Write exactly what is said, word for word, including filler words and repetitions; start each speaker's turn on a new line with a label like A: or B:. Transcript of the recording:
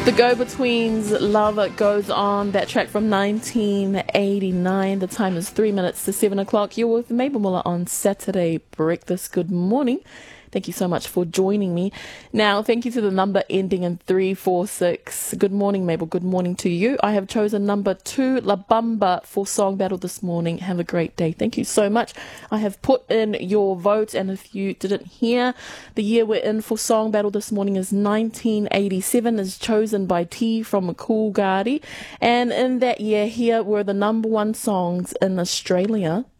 A: The Go-Betweens, Love Goes On, that track from nineteen eighty-nine. The time is three minutes to seven o'clock. You're with Mabel Muller on Saturday Breakfast. Good morning. Thank you so much for joining me. Now, thank you to the number ending in three four six. Good morning, Mabel. Good morning to you. I have chosen number two, La Bamba, for Song Battle this morning. Have a great day. Thank you so much. I have put in your vote, and if you didn't hear, the year we're in for Song Battle this morning is nineteen eighty-seven, is chosen by T from Coolgardie. And in that year, here were the number one songs in Australia